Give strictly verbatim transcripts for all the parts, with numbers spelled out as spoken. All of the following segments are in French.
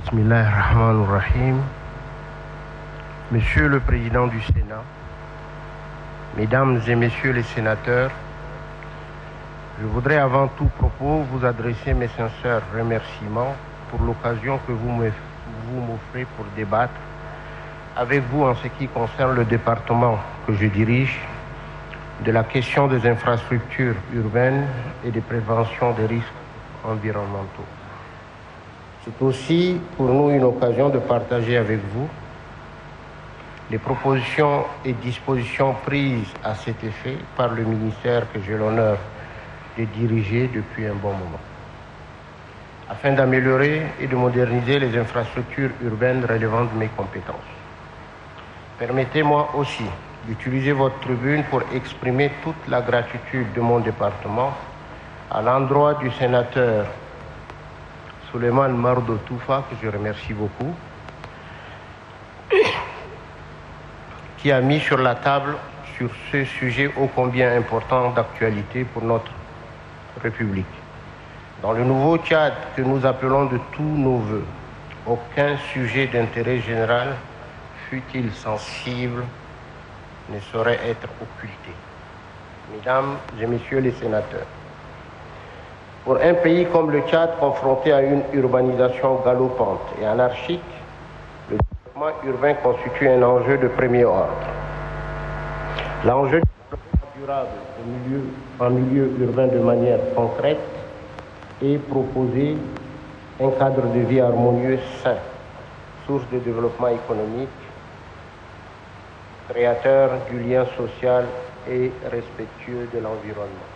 Bismillahirrahmanirrahim. Monsieur le Président du Sénat, Mesdames et Messieurs les sénateurs, je voudrais avant tout propos vous adresser mes sincères remerciements pour l'occasion que vous m'offrez pour débattre avec vous en ce qui concerne le département que je dirige, de la question des infrastructures urbaines et de prévention des risques environnementaux. C'est aussi pour nous une occasion de partager avec vous les propositions et dispositions prises à cet effet par le ministère que j'ai l'honneur de diriger depuis un bon moment, afin d'améliorer et de moderniser les infrastructures urbaines relevant de mes compétences. Permettez-moi aussi d'utiliser votre tribune pour exprimer toute la gratitude de mon département à l'endroit du sénateur Souleymane Mardo Toufa, que je remercie beaucoup, qui a mis sur la table sur ce sujet ô combien important d'actualité pour notre République. Dans le nouveau Tchad que nous appelons de tous nos voeux, aucun sujet d'intérêt général, fût-il sensible, ne saurait être occulté. Mesdames et Messieurs les sénateurs, pour un pays comme le Tchad, confronté à une urbanisation galopante et anarchique, le développement urbain constitue un enjeu de premier ordre. L'enjeu du développement durable au milieu, en milieu urbain de manière concrète est proposer un cadre de vie harmonieux sain, source de développement économique, créateur du lien social et respectueux de l'environnement.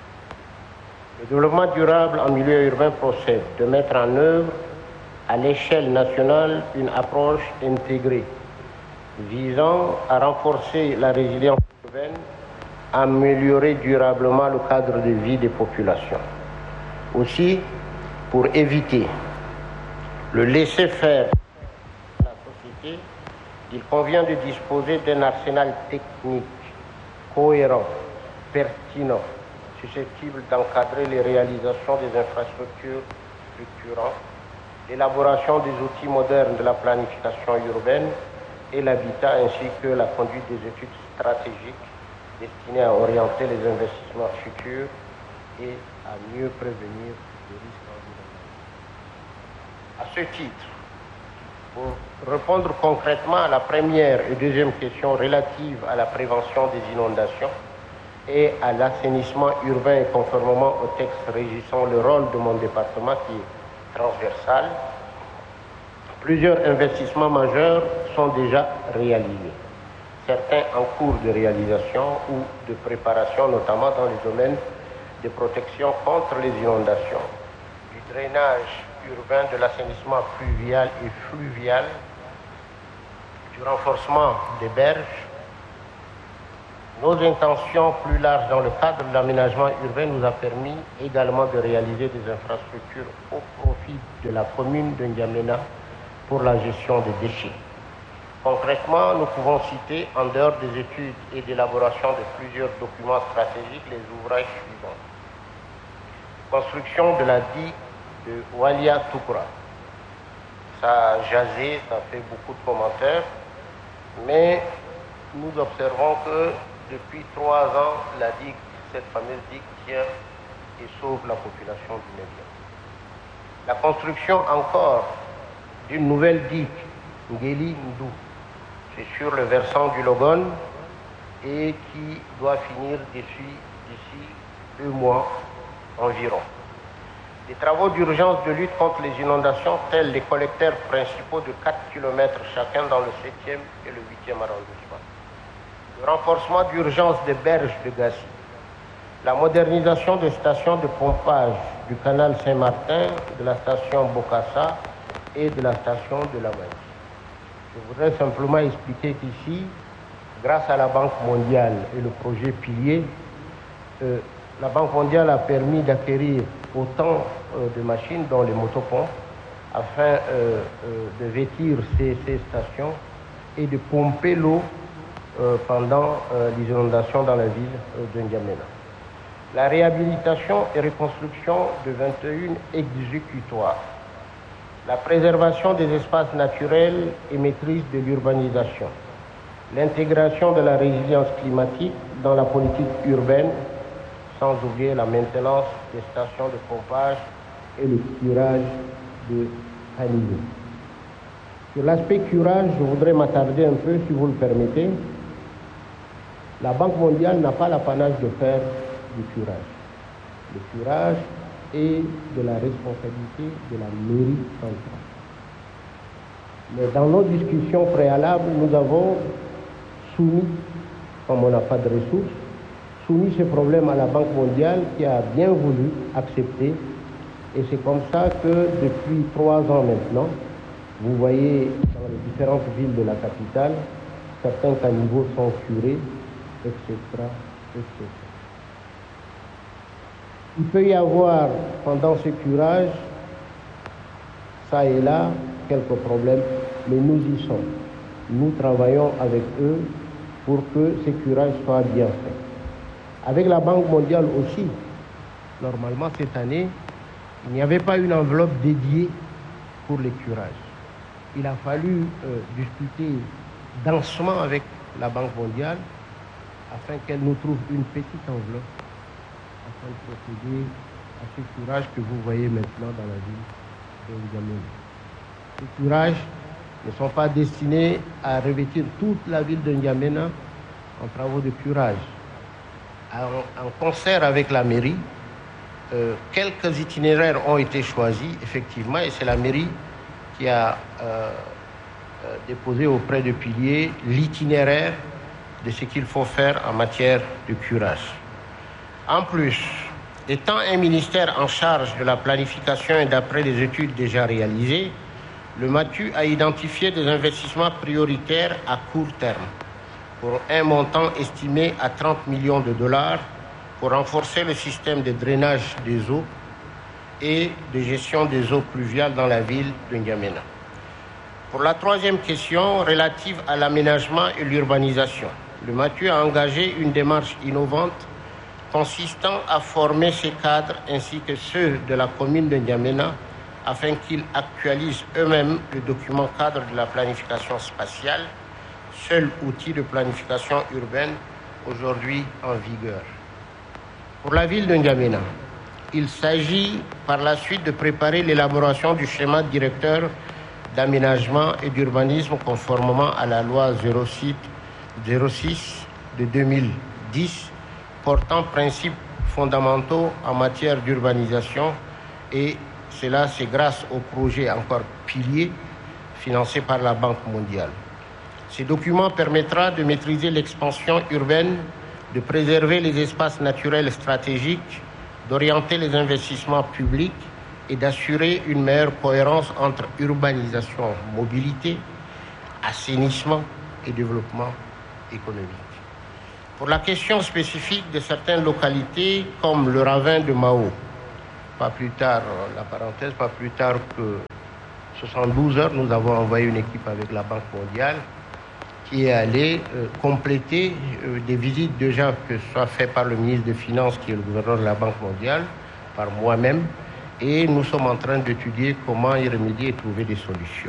Le développement durable en milieu urbain procède de mettre en œuvre à l'échelle nationale une approche intégrée visant à renforcer la résilience urbaine, améliorer durablement le cadre de vie des populations. Aussi, pour éviter le laisser-faire de la société, il convient de disposer d'un arsenal technique cohérent, pertinent, susceptible d'encadrer les réalisations des infrastructures structurantes, l'élaboration des outils modernes de la planification urbaine et l'habitat, ainsi que la conduite des études stratégiques destinées à orienter les investissements futurs et à mieux prévenir les risques environnementaux. À ce titre, pour répondre concrètement à la première et deuxième question relative à la prévention des inondations et à l'assainissement urbain et conformément au texte régissant le rôle de mon département qui est transversal, plusieurs investissements majeurs sont déjà réalisés, certains en cours de réalisation ou de préparation, notamment dans les domaines de protection contre les inondations, du drainage urbain, de l'assainissement pluvial et fluvial, du renforcement des berges. Nos intentions plus larges dans le cadre de l'aménagement urbain nous a permis également de réaliser des infrastructures au profit de la commune de N'Djamena pour la gestion des déchets. Concrètement, nous pouvons citer, en dehors des études et d'élaboration de plusieurs documents stratégiques, les ouvrages suivants. Construction de la digue de Walia Toukra. Ça a jasé, ça fait beaucoup de commentaires, mais nous observons que depuis trois ans, la digue, cette fameuse digue, tient et sauve la population du Média. La construction encore d'une nouvelle digue, Ngeli Ndou, c'est sur le versant du Logone et qui doit finir d'ici, d'ici deux mois environ. Des travaux d'urgence de lutte contre les inondations, tels les collecteurs principaux de quatre kilomètres chacun dans le septième et le huitième arrondissement. Le renforcement d'urgence des berges de Gassi. La modernisation des stations de pompage du canal Saint-Martin, de la station Bokassa et de la station de la Manie. Je voudrais simplement expliquer qu'ici, grâce à la Banque mondiale et le projet Pilier, euh, la Banque mondiale a permis d'acquérir autant euh, de machines, dont les motopompes, afin euh, euh, de vêtir ces, ces stations et de pomper l'eau euh, pendant euh, les inondations dans la ville euh, de N'Djamena. La réhabilitation et reconstruction de vingt et un exécutoires la préservation des espaces naturels et maîtrise de l'urbanisation, l'intégration de la résilience climatique dans la politique urbaine, sans oublier la maintenance des stations de pompage et le curage de animaux. Sur l'aspect curage, je voudrais m'attarder un peu, si vous le permettez. La Banque mondiale n'a pas l'apanage de faire du curage. Le curage est de la responsabilité de la mairie centrale. Mais dans nos discussions préalables, nous avons soumis, comme on n'a pas de ressources, soumis ce problème à la Banque mondiale qui a bien voulu accepter. Et c'est comme ça que depuis trois ans maintenant, vous voyez dans les différentes villes de la capitale, certains caniveaux sont curés, et cetera, et cetera. Il peut y avoir, pendant ce curage, ça et là, quelques problèmes, mais nous y sommes. Nous travaillons avec eux pour que ce curage soit bien fait. Avec la Banque mondiale aussi, normalement cette année, il n'y avait pas une enveloppe dédiée pour les curages. Il a fallu euh, discuter densément avec la Banque mondiale afin qu'elle nous trouve une petite enveloppe afin de procéder à ce curage que vous voyez maintenant dans la ville de N'Djamena. Ces curages ne sont pas destinés à revêtir toute la ville de N'Djamena en travaux de curage. En, en concert avec la mairie, euh, quelques itinéraires ont été choisis, effectivement, et c'est la mairie qui a euh, euh, déposé auprès de Piliers l'itinéraire de ce qu'il faut faire en matière de curage. En plus, étant un ministère en charge de la planification et d'après les études déjà réalisées, le MATU a identifié des investissements prioritaires à court terme pour un montant estimé à trente millions de dollars pour renforcer le système de drainage des eaux et de gestion des eaux pluviales dans la ville de N'Djamena. Pour la troisième question relative à l'aménagement et l'urbanisation, le MATU a engagé une démarche innovante consistant à former ces cadres ainsi que ceux de la commune de N'Djamena afin qu'ils actualisent eux-mêmes le document cadre de la planification spatiale, seul outil de planification urbaine aujourd'hui en vigueur. Pour la ville de N'Djamena, il s'agit par la suite de préparer l'élaboration du schéma directeur d'aménagement et d'urbanisme conformément à la loi zéro six de deux mille dix portant principes fondamentaux en matière d'urbanisation, et cela c'est grâce au projet encore Piliers financé par la Banque mondiale. Ces documents permettra de maîtriser l'expansion urbaine, de préserver les espaces naturels stratégiques, d'orienter les investissements publics et d'assurer une meilleure cohérence entre urbanisation, mobilité, assainissement et développement économique. Pour la question spécifique de certaines localités comme le ravin de Mao, pas plus tard, la parenthèse, pas plus tard que soixante-douze heures, nous avons envoyé une équipe avec la Banque mondiale qui est allée euh, compléter euh, des visites déjà que ce soit faites par le ministre des Finances, qui est le gouverneur de la Banque mondiale, par moi-même, et nous sommes en train d'étudier comment y remédier et trouver des solutions.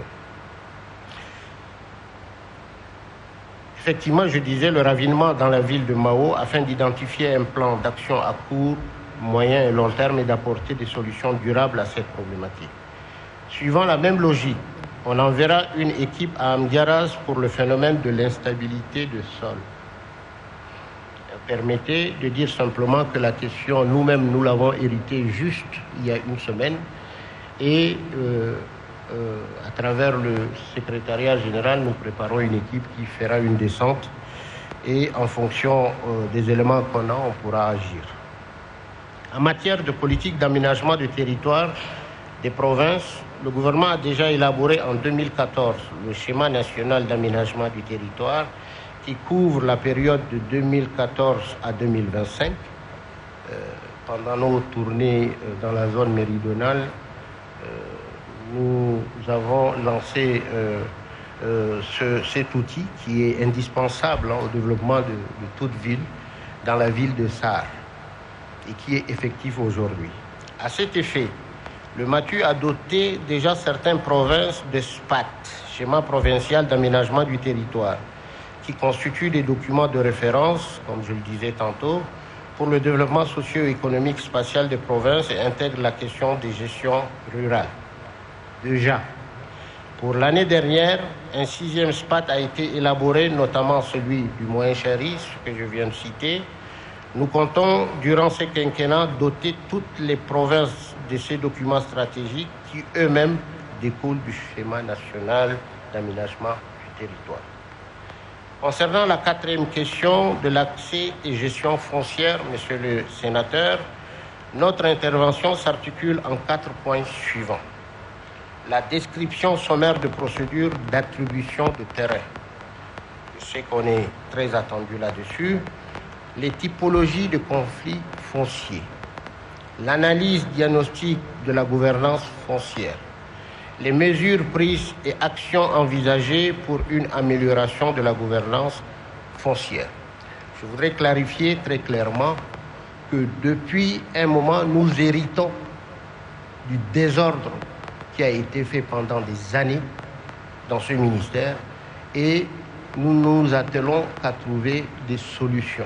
Effectivement, je disais le ravinement dans la ville de Mao afin d'identifier un plan d'action à court, moyen et long terme et d'apporter des solutions durables à cette problématique. Suivant la même logique, on enverra une équipe à Amdiaraz pour le phénomène de l'instabilité de sol. Permettez de dire simplement que la question, nous-mêmes, nous l'avons héritée juste il y a une semaine et euh, euh, à travers le secrétariat général, nous préparons une équipe qui fera une descente et en fonction euh, des éléments qu'on a, on pourra agir. En matière de politique d'aménagement du territoire des provinces, le gouvernement a déjà élaboré en deux mille quatorze le schéma national d'aménagement du territoire qui couvre la période de deux mille quatorze à deux mille vingt-cinq. Euh, pendant nos tournées euh, dans la zone méridionale, euh, nous avons lancé euh, euh, ce, cet outil qui est indispensable hein, au développement de, de toute ville, dans la ville de Sarre, et qui est effectif aujourd'hui. À cet effet, le MATU a doté déjà certaines provinces de S P A T, schéma provincial d'aménagement du territoire, qui constituent des documents de référence, comme je le disais tantôt, pour le développement socio-économique spatial des provinces et intègrent la question des gestions rurales. Déjà, pour l'année dernière, un sixième S P A T a été élaboré, notamment celui du Moyen-Chari, ce que je viens de citer. Nous comptons, durant ce quinquennat, doter toutes les provinces de ces documents stratégiques qui eux-mêmes découlent du schéma national d'aménagement du territoire. Concernant la quatrième question de l'accès et gestion foncière, Monsieur le Sénateur, notre intervention s'articule en quatre points suivants. La description sommaire de procédures d'attribution de terrain. Je sais qu'on est très attendu là-dessus. Les typologies de conflits fonciers. L'analyse diagnostique de la gouvernance foncière. Les mesures prises et actions envisagées pour une amélioration de la gouvernance foncière. Je voudrais clarifier très clairement que depuis un moment, nous héritons du désordre qui a été fait pendant des années dans ce ministère et nous nous attelons à trouver des solutions.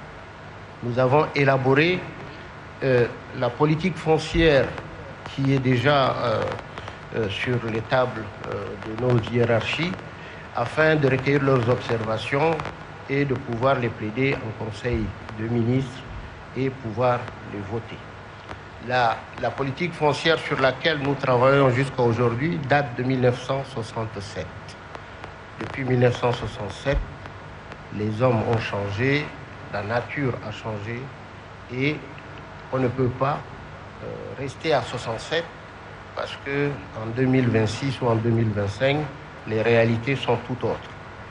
Nous avons élaboré euh, la politique foncière qui est déjà euh, euh, sur les tables euh, de nos hiérarchies afin de recueillir leurs observations et de pouvoir les plaider en conseil de ministres et pouvoir les voter. La, la politique foncière sur laquelle nous travaillons jusqu'à aujourd'hui date de mille neuf cent soixante-sept. Depuis mille neuf cent soixante-sept, les hommes ont changé, la nature a changé et on ne peut pas euh, rester à soixante-sept parce qu'en deux mille vingt-six ou en deux mille vingt-cinq, les réalités sont tout autres.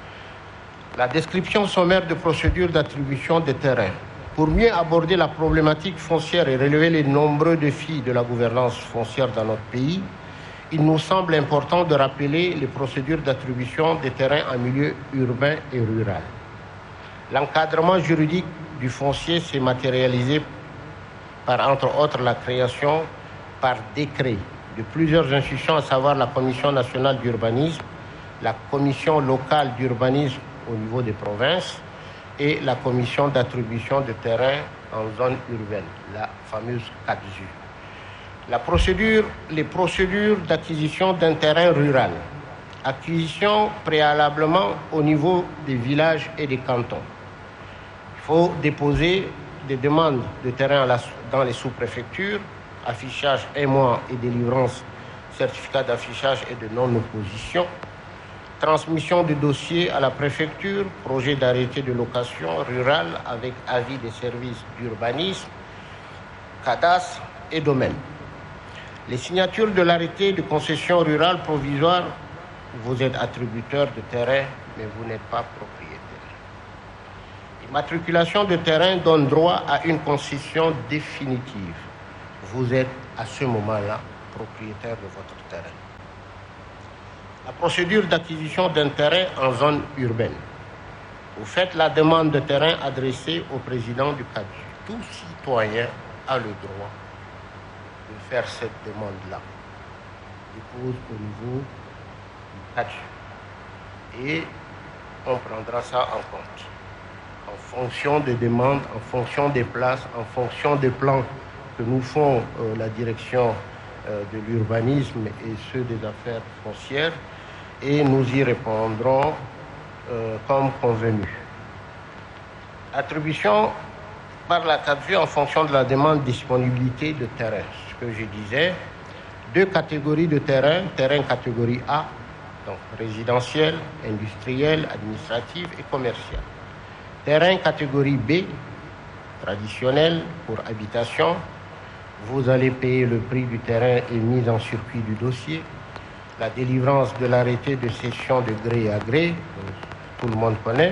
La description sommaire de procédures d'attribution des terrains. Pour mieux aborder la problématique foncière et relever les nombreux défis de la gouvernance foncière dans notre pays, il nous semble important de rappeler les procédures d'attribution des terrains en milieu urbain et rural. L'encadrement juridique du foncier s'est matérialisé par, entre autres, la création par décret de plusieurs institutions, à savoir la Commission nationale d'urbanisme, la Commission locale d'urbanisme au niveau des provinces, et la commission d'attribution de terrain en zone urbaine, la fameuse quatre Z U. La procédure, les procédures d'acquisition d'un terrain rural. Acquisition préalablement au niveau des villages et des cantons. Il faut déposer des demandes de terrain dans les sous-préfectures, affichage un mois et délivrance certificat d'affichage et de non-opposition. Transmission du dossier à la préfecture, projet d'arrêté de location rurale avec avis des services d'urbanisme, cadastre et domaine. Les signatures de l'arrêté de concession rurale provisoire, vous êtes attributeur de terrain, mais vous n'êtes pas propriétaire. L'immatriculation de terrain donne droit à une concession définitive. Vous êtes à ce moment-là propriétaire de votre terrain. La procédure d'acquisition d'un terrain en zone urbaine. Vous faites la demande de terrain adressée au président du C A D J. Tout citoyen a le droit de faire cette demande-là. Il dépose au niveau du C A D J. Et on prendra ça en compte. En fonction des demandes, en fonction des places, en fonction des plans que nous font euh, la direction euh, de l'urbanisme et ceux des affaires foncières, et nous y répondrons euh, comme convenu. Attribution par la C A D J en fonction de la demande de disponibilité de terrain. Ce que je disais, deux catégories de terrain, terrain catégorie A, donc résidentiel, industriel, administratif et commercial. Terrain catégorie B, traditionnel pour habitation, vous allez payer le prix du terrain et mise en circuit du dossier. La délivrance de l'arrêté de cession de gré à gré, tout le monde connaît,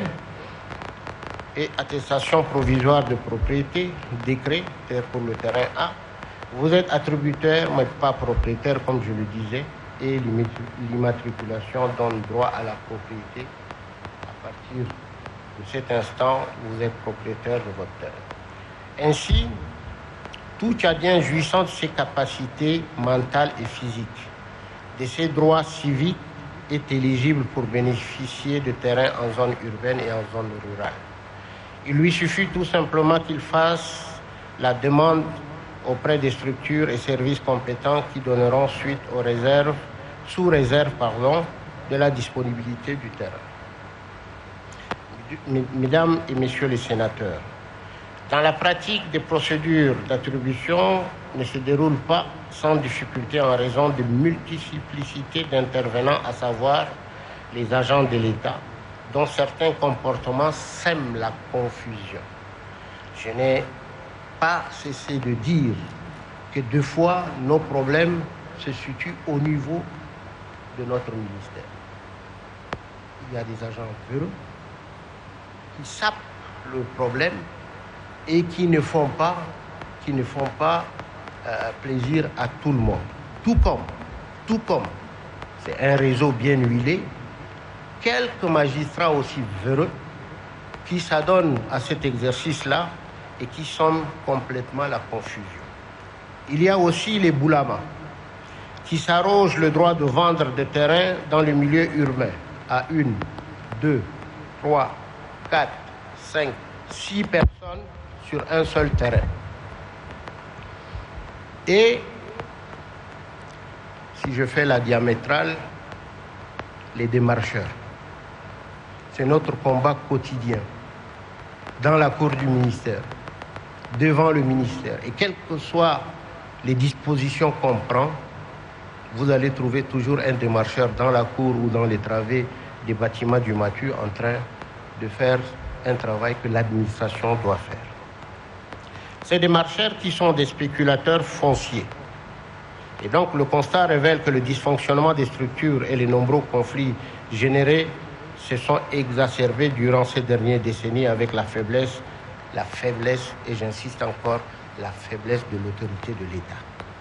et attestation provisoire de propriété, décret pour le terrain A. Vous êtes attributaire, mais pas propriétaire, comme je le disais, et l'immatriculation donne droit à la propriété. À partir de cet instant, vous êtes propriétaire de votre terrain. Ainsi, Tout Tchadien jouissant de ses capacités mentales et physiques, de ses droits civiques, est éligible pour bénéficier de terrains en zone urbaine et en zone rurale. Il lui suffit tout simplement qu'il fasse la demande auprès des structures et services compétents qui donneront suite aux réserves, sous réserve pardon, de la disponibilité du terrain. Mesdames et messieurs les sénateurs, dans la pratique, des procédures d'attribution ne se déroulent pas sans difficulté en raison de multiplicité d'intervenants, à savoir les agents de l'État, dont certains comportements sèment la confusion. Je n'ai pas cessé de dire que deux fois nos problèmes se situent au niveau de notre ministère. Il y a des agents véreux qui sapent le problème et qui ne font pas, qui ne font pas euh, plaisir à tout le monde. Tout comme, tout comme, c'est un réseau bien huilé, quelques magistrats aussi véreux qui s'adonnent à cet exercice-là et qui sèment complètement la confusion. Il y a aussi les boulamas qui s'arrogent le droit de vendre des terrains dans le milieu urbain à une, deux, trois, quatre, cinq, six personnes sur un seul terrain. Et si je fais la diamétrale, les démarcheurs. C'est notre combat quotidien dans la cour du ministère, devant le ministère. Et quelles que soient les dispositions qu'on prend, vous allez trouver toujours un démarcheur dans la cour ou dans les travées des bâtiments du Matu en train de faire un travail que l'administration doit faire. Ces démarcheurs qui sont des spéculateurs fonciers. Et donc le constat révèle que le dysfonctionnement des structures et les nombreux conflits générés se sont exacerbés durant ces dernières décennies avec la faiblesse, la faiblesse, et j'insiste encore, la faiblesse de l'autorité de l'État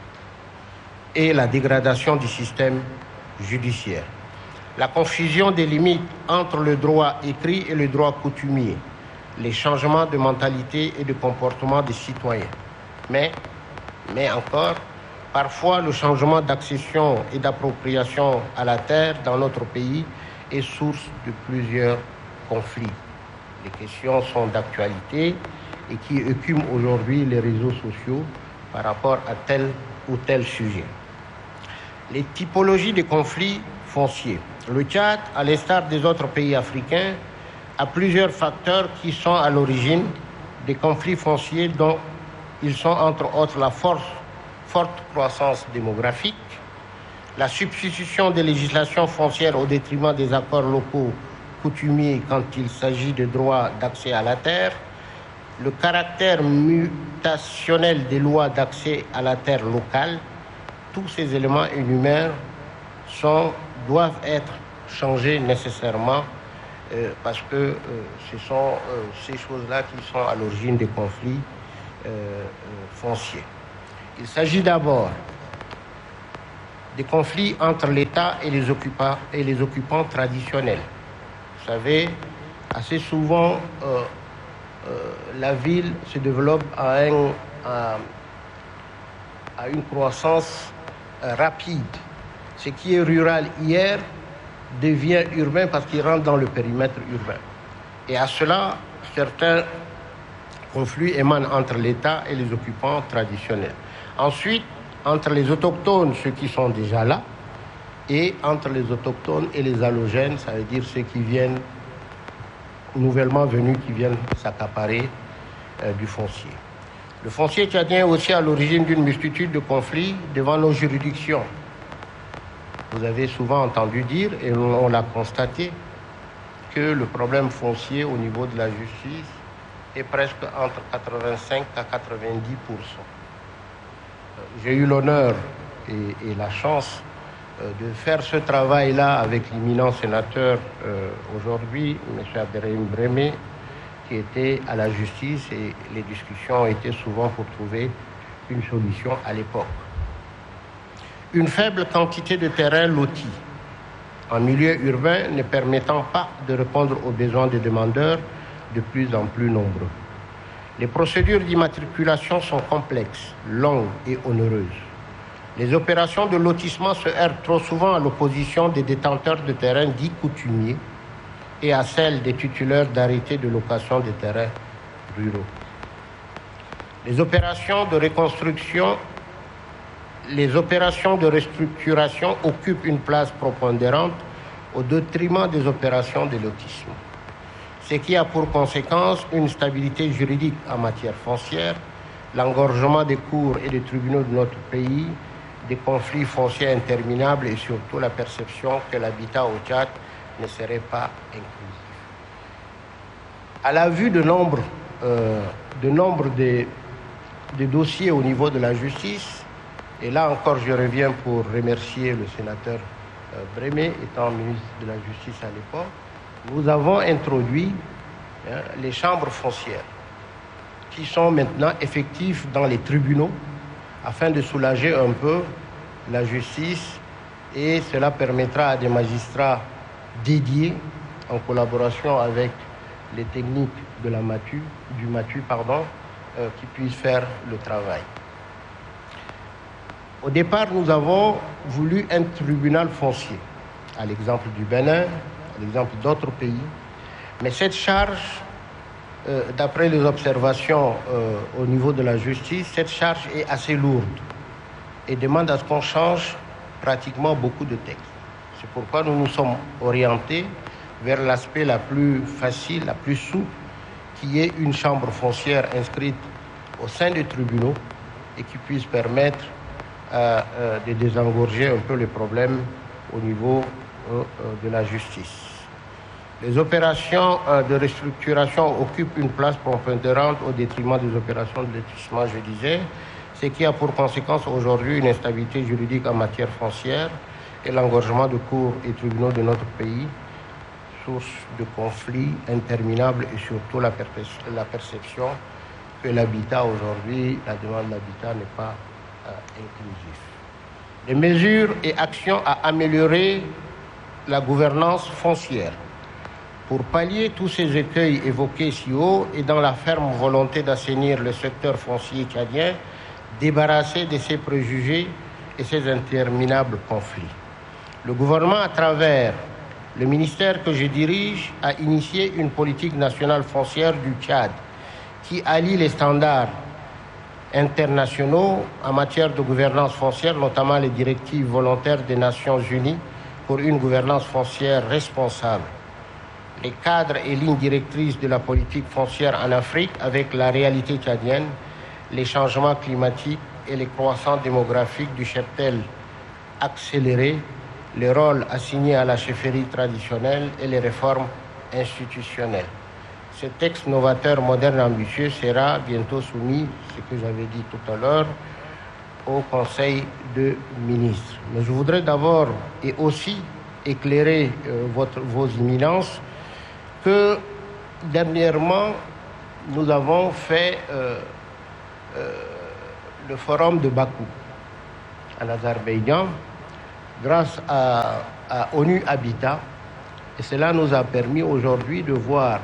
et la dégradation du système judiciaire. La confusion des limites entre le droit écrit et le droit coutumier, les changements de mentalité et de comportement des citoyens. Mais, mais encore, parfois le changement d'accession et d'appropriation à la terre dans notre pays est source de plusieurs conflits. Les questions sont d'actualité et qui écument aujourd'hui les réseaux sociaux par rapport à tel ou tel sujet. Les typologies de conflits fonciers. Le Tchad, à l'instar des autres pays africains, a plusieurs facteurs qui sont à l'origine des conflits fonciers dont ils sont entre autres la force, forte croissance démographique, la substitution des législations foncières au détriment des accords locaux coutumiers quand il s'agit de droits d'accès à la terre, le caractère mutationnel des lois d'accès à la terre locale. Tous ces éléments énumérés sont, doivent être changés nécessairement euh, parce que euh, ce sont euh, ces choses-là qui sont à l'origine des conflits euh, euh, fonciers. Il s'agit d'abord des conflits entre l'État et les occupants, et les occupants traditionnels. Vous savez, assez souvent, euh, euh, la ville se développe à, un, à, à une croissance rapide. Ce qui est rural hier devient urbain parce qu'il rentre dans le périmètre urbain. Et à cela, certains conflits émanent entre l'État et les occupants traditionnels. Ensuite, entre les autochtones, ceux qui sont déjà là, et entre les autochtones et les allogènes, ça veut dire ceux qui viennent, nouvellement venus, qui viennent s'accaparer euh, du foncier. Le foncier tchadien est aussi à l'origine d'une multitude de conflits devant nos juridictions. Vous avez souvent entendu dire, et on l'a constaté, que le problème foncier au niveau de la justice est presque entre quatre-vingt-cinq à quatre-vingt-dix pour cent. J'ai eu l'honneur et, et la chance euh, de faire ce travail-là avec l'imminent sénateur euh, aujourd'hui, M. Abderrahim Brémé, qui était à la justice, et les discussions ont été souvent pour trouver une solution à l'époque. Une faible quantité de terrains lotis en milieu urbain ne permettant pas de répondre aux besoins des demandeurs de plus en plus nombreux. Les procédures d'immatriculation sont complexes, longues et onéreuses. Les opérations de lotissement se heurtent trop souvent à l'opposition des détenteurs de terrains dits coutumiers et à celle des titulaires d'arrêtés de location des terrains ruraux. Les opérations de reconstruction, les opérations de restructuration occupent une place prépondérante au détriment des opérations de lotissement, ce qui a pour conséquence une stabilité juridique en matière foncière, l'engorgement des cours et des tribunaux de notre pays, des conflits fonciers interminables et surtout la perception que l'habitat au Tchad ne serait pas inclusif. À la vue de nombre, euh, de nombre des, des dossiers au niveau de la justice, et là encore je reviens pour remercier le sénateur euh, Brémé, étant ministre de la Justice à l'époque, nous avons introduit hein, les chambres foncières qui sont maintenant effectives dans les tribunaux afin de soulager un peu la justice, et cela permettra à des magistrats dédiés en collaboration avec les techniques de la MATU, du MATU pardon, euh, qui puissent faire le travail. Au départ, nous avons voulu un tribunal foncier, à l'exemple du Bénin, à l'exemple d'autres pays, mais cette charge, euh, d'après les observations euh, au niveau de la justice, cette charge est assez lourde et demande à ce qu'on change pratiquement beaucoup de textes. C'est pourquoi nous nous sommes orientés vers l'aspect la plus facile, la plus souple, qui est une chambre foncière inscrite au sein des tribunaux et qui puisse permettre euh, euh, de désengorger un peu les problèmes au niveau euh, de la justice. Les opérations euh, de restructuration occupent une place prépondérante au détriment des opérations de lotissement, je disais, ce qui a pour conséquence aujourd'hui une instabilité juridique en matière foncière et l'engorgement de cours et tribunaux de notre pays, source de conflits interminables et surtout la, perce- la perception que l'habitat aujourd'hui, la demande d'habitat n'est pas euh, inclusif. Les mesures et actions à améliorer la gouvernance foncière. Pour pallier tous ces écueils évoqués si haut et dans la ferme volonté d'assainir le secteur foncier tchadien, débarrasser de ses préjugés et ses interminables conflits. Le gouvernement, à travers le ministère que je dirige, a initié une politique nationale foncière du Tchad qui allie les standards internationaux en matière de gouvernance foncière, notamment les directives volontaires des Nations Unies pour une gouvernance foncière responsable, les cadres et lignes directrices de la politique foncière en Afrique avec la réalité tchadienne, les changements climatiques et les croissances démographiques du cheptel accéléré, les rôles assignés à la chefferie traditionnelle et les réformes institutionnelles. Ce texte novateur, moderne et ambitieux sera bientôt soumis, ce que j'avais dit tout à l'heure, au Conseil de ministres. Mais je voudrais d'abord et aussi éclairer euh, votre, vos éminences que dernièrement, nous avons fait euh, euh, le forum de Bakou en Azerbaïdjan grâce à, à ONU Habitat, et cela nous a permis aujourd'hui de voir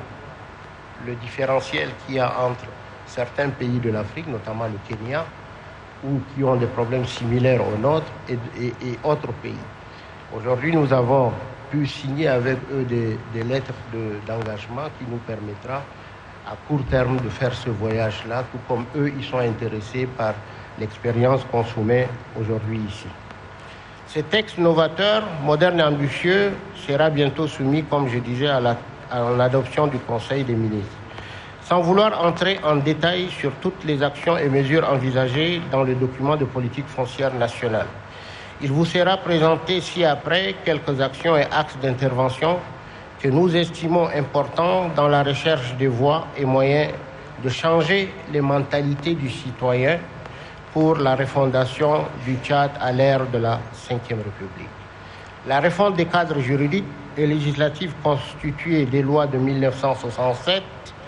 le différentiel qu'il y a entre certains pays de l'Afrique, notamment le Kenya, ou qui ont des problèmes similaires aux nôtres, et, et, et autres pays. Aujourd'hui, nous avons pu signer avec eux des, des lettres de, d'engagement qui nous permettra à court terme de faire ce voyage-là, tout comme eux, ils sont intéressés par l'expérience qu'on soumet aujourd'hui ici. Ce texte novateur, moderne et ambitieux sera bientôt soumis, comme je disais, à, la, à l'adoption du Conseil des ministres. Sans vouloir entrer en détail sur toutes les actions et mesures envisagées dans le document de politique foncière nationale, il vous sera présenté ci-après quelques actions et axes d'intervention que nous estimons importants dans la recherche des voies et moyens de changer les mentalités du citoyen pour la refondation du Tchad à l'ère de la cinquième République. La réforme des cadres juridiques et législatifs constitués des lois de mille neuf cent soixante-sept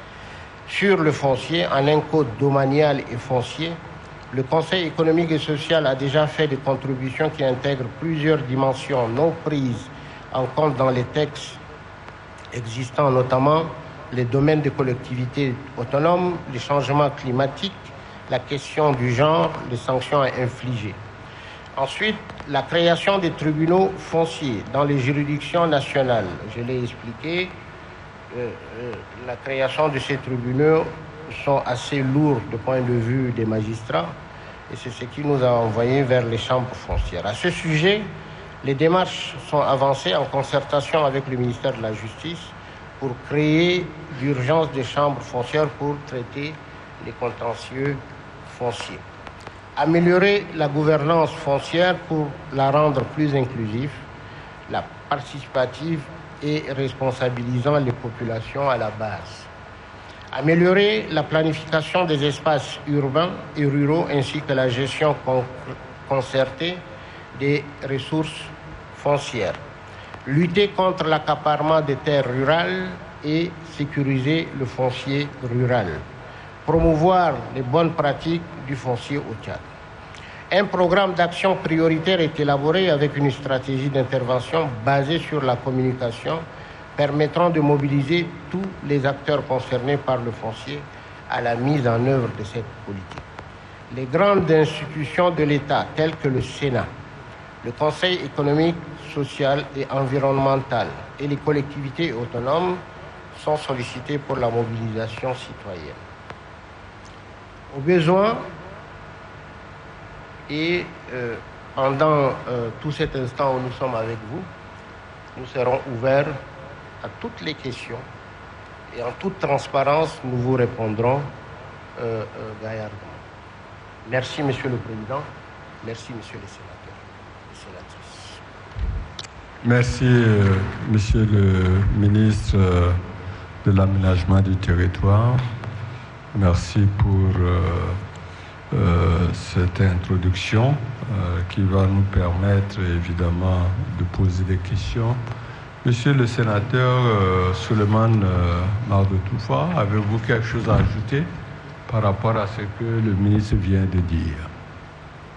sur le foncier en un code domanial et foncier, le Conseil économique et social a déjà fait des contributions qui intègrent plusieurs dimensions non prises en compte dans les textes existants, notamment les domaines des collectivités autonomes, les changements climatiques, la question du genre, les sanctions à infliger. Ensuite, la création des tribunaux fonciers dans les juridictions nationales. Je l'ai expliqué, euh, euh, la création de ces tribunaux sont assez lourds du point de vue des magistrats et c'est ce qui nous a envoyés vers les chambres foncières. À ce sujet, les démarches sont avancées en concertation avec le ministère de la Justice pour créer d'urgence des chambres foncières pour traiter les contentieux fonciers. Améliorer la gouvernance foncière pour la rendre plus inclusive, la participative et responsabilisant les populations à la base. Améliorer la planification des espaces urbains et ruraux ainsi que la gestion con- concertée des ressources foncières. Lutter contre l'accaparement des terres rurales et sécuriser le foncier rural. Promouvoir les bonnes pratiques du foncier au Tchad. Un programme d'action prioritaire est élaboré avec une stratégie d'intervention basée sur la communication permettant de mobiliser tous les acteurs concernés par le foncier à la mise en œuvre de cette politique. Les grandes institutions de l'État telles que le Sénat, le Conseil économique, social et environnemental et les collectivités autonomes sont sollicitées pour la mobilisation citoyenne. Au besoin, et euh, pendant euh, tout cet instant où nous sommes avec vous, nous serons ouverts à toutes les questions et en toute transparence, nous vous répondrons euh, euh, gaillardement. Merci, Monsieur le Président. Merci, Monsieur les sénateurs et sénatrices. Merci, euh, Monsieur le ministre euh, de l'Aménagement du Territoire. Merci pour euh, euh, cette introduction euh, qui va nous permettre évidemment de poser des questions. Monsieur le sénateur euh, Suleiman euh, Mardotoufa, avez-vous quelque chose à ajouter par rapport à ce que le ministre vient de dire?